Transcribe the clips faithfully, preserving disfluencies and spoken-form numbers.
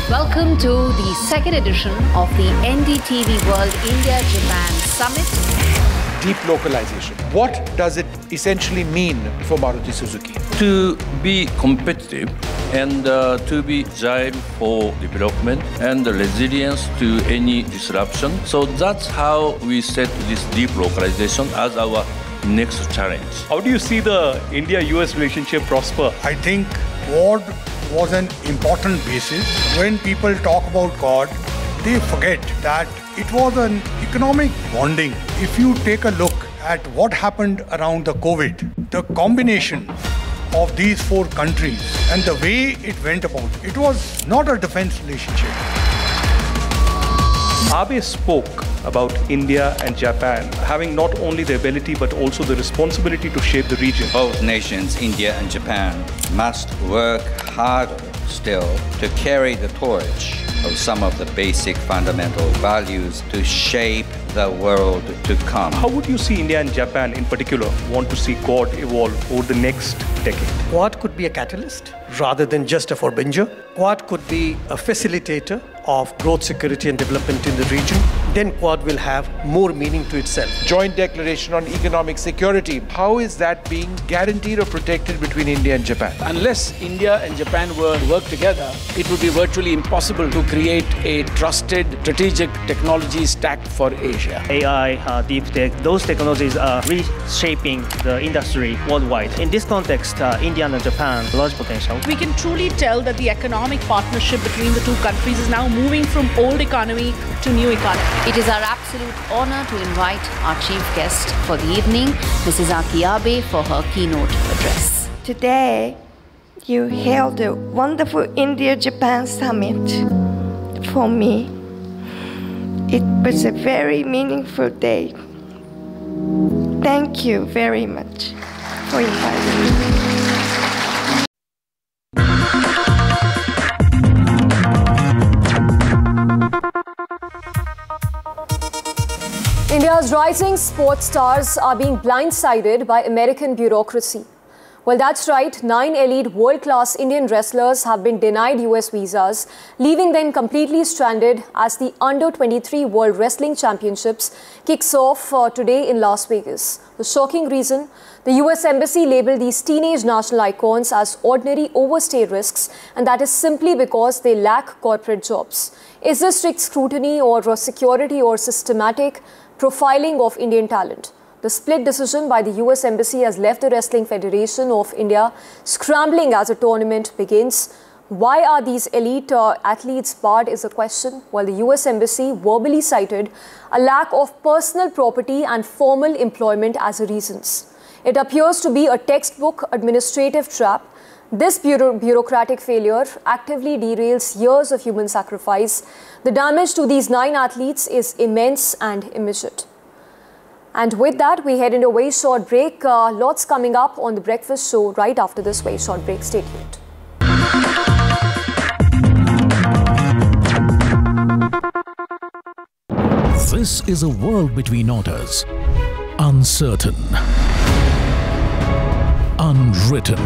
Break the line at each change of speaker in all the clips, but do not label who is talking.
Welcome to the second edition of the N D T V World India-Japan Summit.
Deep localization. What does it essentially mean for Maruti Suzuki?
To be competitive and uh, to be agile for development and resilience to any disruption. So that's how we set this deep localization as our next challenge.
How do you see the India U S relationship prosper?
I think Quad was an important basis. When people talk about Quad, they forget that it was an economic bonding. If you take a look at what happened around the COVID, the combination of these four countries and the way it went about, it was not a defense relationship.
Abe spoke about India and Japan having not only the ability but also the responsibility to shape the region.
Both nations, India and Japan, must work harder still to carry the torch of some of the basic fundamental values to shape the world to come.
How would you see India and Japan in particular want to see Quad evolve over the next decade?
Quad could be a catalyst rather than just a forbinger. Quad could be a facilitator of growth, security and development in the region. Then Quad will have more meaning to itself.
Joint Declaration on Economic Security. How is that being guaranteed or protected between India and Japan?
Unless India and Japan were to work together, it would be virtually impossible to create a trusted strategic technology stack for Asia.
A I, uh, deep tech, those technologies are reshaping the industry worldwide. In this context, uh, India and Japan, large potential.
We can truly tell that the economic partnership between the two countries is now moving from old economy to new economy.
It is our absolute honor to invite our chief guest for the evening, Missus Aki Abe, for her keynote address.
Today, you held a wonderful India-Japan summit. For me, it was a very meaningful day. Thank you very much for inviting me.
India's rising sports stars are being blindsided by American bureaucracy. Well, that's right. Nine elite world-class Indian wrestlers have been denied U S visas, leaving them completely stranded as the under twenty-three World Wrestling Championships kicks off uh, today in Las Vegas. The shocking reason, the U S Embassy labeled these teenage national icons as ordinary overstay risks, and that is simply because they lack corporate jobs. Is this strict scrutiny or security or systematic profiling of Indian talent? The split decision by the U S Embassy has left the Wrestling Federation of India scrambling as the tournament begins. Why are these elite uh, athletes barred is a question, while the U S Embassy verbally cited a lack of personal property and formal employment as the reasons. It appears to be a textbook administrative trap. This bureau bureaucratic failure actively derails years of human sacrifice. The damage to these nine athletes is immense and immediate. And with that, we head into a very short break. Uh, lots coming up on The Breakfast Show right after this very short break. Stay tuned.
This is a world between orders. Uncertain. Unwritten.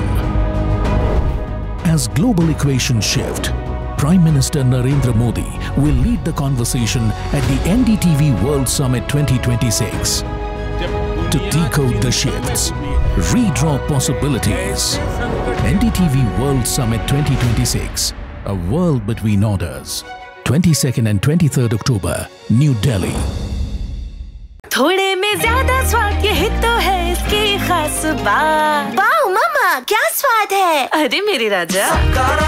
As global equations shift, Prime Minister Narendra Modi will lead the conversation at the N D T V World Summit twenty twenty-six. To decode the shifts, redraw possibilities. N D T V World Summit twenty twenty-six, a world between orders. twenty-second and twenty-third October, New Delhi.
थोड़े में ज्यादा स्वाद यही तो है इसकी खास बात। वाओ मामा, क्या स्वाद है? अरे मेरे राजा।